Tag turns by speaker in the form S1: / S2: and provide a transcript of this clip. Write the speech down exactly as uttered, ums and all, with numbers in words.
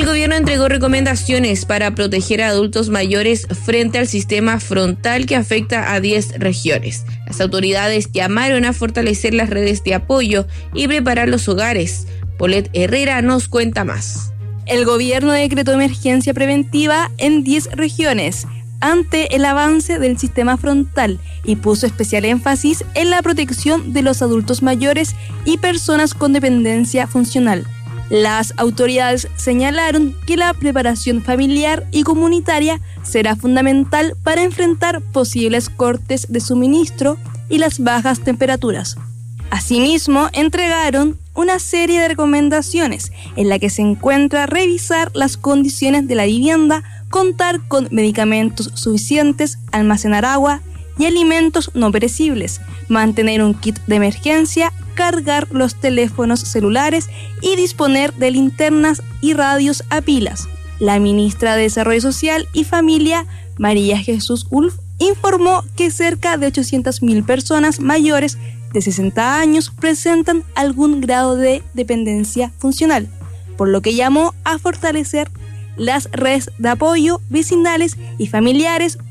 S1: gobierno entregó recomendaciones para proteger a adultos mayores frente al sistema frontal que afecta a diez regiones. Las autoridades llamaron a fortalecer las redes de apoyo y preparar los hogares. Paulette Herrera nos cuenta más.
S2: El gobierno decretó emergencia preventiva en diez regiones ante el avance del sistema frontal y puso especial énfasis en la protección de los adultos mayores y personas con dependencia funcional. Las autoridades señalaron que la preparación familiar y comunitaria será fundamental para enfrentar posibles cortes de suministro y las bajas temperaturas. Asimismo, entregaron una serie de recomendaciones en la que se encuentra revisar las condiciones de la vivienda, contar con medicamentos suficientes, almacenar agua y alimentos no perecibles, mantener un kit de emergencia, cargar los teléfonos celulares y disponer de linternas y radios a pilas. La ministra de Desarrollo Social y Familia, María Jesús Ulf, informó que cerca de ochocientas mil personas mayores de sesenta años presentan algún grado de dependencia funcional, por lo que llamó a fortalecer las redes de apoyo vecinales y familiares